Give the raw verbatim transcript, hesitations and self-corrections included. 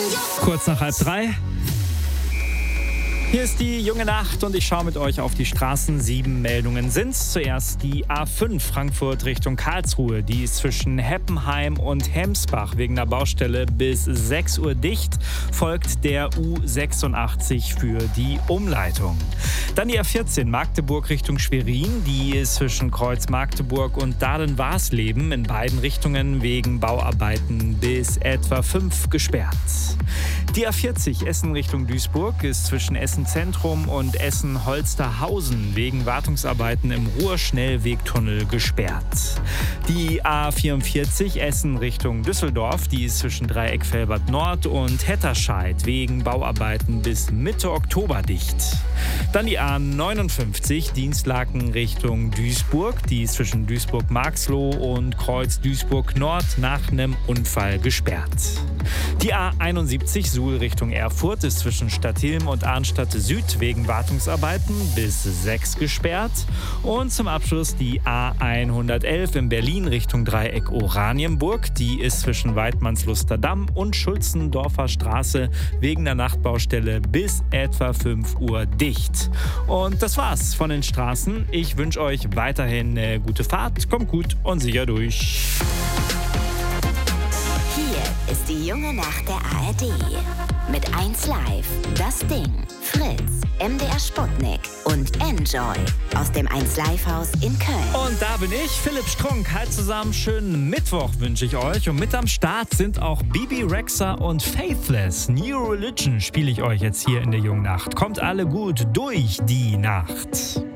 Kurz nach halb drei. Hier ist die junge Nacht und ich schaue mit euch auf die Straßen. Sieben Meldungen sind's. Zuerst die A fünf Frankfurt Richtung Karlsruhe. Die ist zwischen Heppenheim und Hemsbach wegen der Baustelle bis sechs Uhr dicht. Folgt der U sechsundachtzig für die Umleitung. Dann die A vierzehn Magdeburg Richtung Schwerin. Die ist zwischen Kreuz Magdeburg und Dahlen-Warsleben in beiden Richtungen wegen Bauarbeiten bis etwa fünf gesperrt. Die A vierzig Essen Richtung Duisburg ist zwischen Essen Zentrum und Essen-Holsterhausen wegen Wartungsarbeiten im Ruhr-Schnellwegtunnel gesperrt. Die A vierundvierzig Essen Richtung Düsseldorf, die ist zwischen Dreieck Velbert Nord und Hetterscheid wegen Bauarbeiten bis Mitte Oktober dicht. Dann die A neunundfünfzig Dienstlaken Richtung Duisburg, die ist zwischen Duisburg-Marxloh und Kreuz Duisburg Nord nach einem Unfall gesperrt. Die A einundsiebzig Suhl Richtung Erfurt ist zwischen Stadthilm und Arnstadt Süd wegen Wartungsarbeiten bis sechs gesperrt. Und zum Abschluss die A hundertelf in Berlin Richtung Dreieck Oranienburg. Die ist zwischen Weidmannsluster-Damm und Schulzendorfer Straße wegen der Nachtbaustelle bis etwa fünf Uhr dicht. Und das war's von den Straßen. Ich wünsche euch weiterhin eine gute Fahrt. Kommt gut und sicher durch. Hier ist die junge Nacht der A R D. Mit eins Live, Das Ding, Fritz, M D R Sputnik und Enjoy aus dem eins Live Haus in Köln. Und da bin ich, Philipp Strunk. Halt zusammen, schönen Mittwoch wünsche ich euch. Und mit am Start sind auch Bibi Rexha und Faithless. New Religion spiele ich euch jetzt hier in der jungen Nacht. Kommt alle gut durch die Nacht.